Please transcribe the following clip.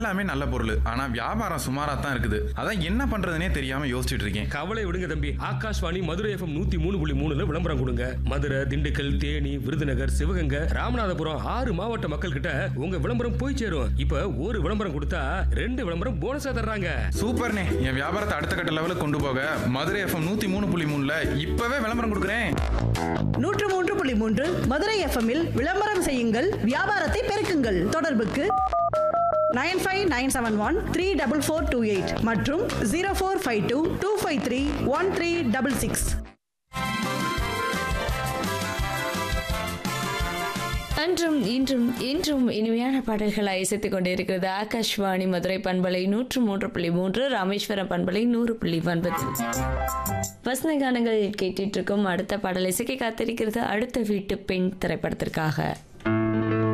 எல்லாமே நல்ல பொருள். ஆனா வியாபாரம் சுமாரா தான் இருக்குது. அதான் என்ன பண்றதுனே தெரியாம யோசிச்சுட்டு இருக்கேன். கவலை விடுங்க தம்பி. ஆகாஷ்வாணி மதுரை எஃப்எம் 103.3 விளம்பரம் கொடுங்க. மதுரை, திண்டுக்கல், தேனி, விருதுநகர், சிவகங்கை, ராமநாதபுரம் 6 மாவட்ட மக்கள் கிட்ட உங்க விளம்பரம் போய் சேரும். இப்ப ஒரு விளம்பரம் கொடுத்தா 2 விளம்பரம் போனஸா தர்றாங்க. சூப்பர்ண்ணே, என் வியாபாரத்தை அடுத்த கட்ட லெவலுக்கு கொண்டு போக மதுரை எஃப்எம் 103.3ல இப்பவே விளம்பரம் கொடுக்குறேன். 103.3 மதுரை எஃப்எம்மில் விளம்பரம் செய்யுங்கள், வியாபாரத்தை பெருக்குங்கள். தொடர்புக்கு 9597134428 மற்றும் 0452253136. அன்றும் இன்றும் இன்றும் இனிமையான பாடல்களை இசைத்துக் கொண்டிருக்கிறது ஆகாஷ்வாணி மதுரை பண்பலை 103.3, ராமேஸ்வரம் பண்பலை 100.9. வசந்த கானங்கள் கேட்டுட்டு இருக்கும் அடுத்த பாடல் இசைக்க காத்திருக்கிறது அடுத்த வீட்டு பெண் திரைப்படத்திற்காக.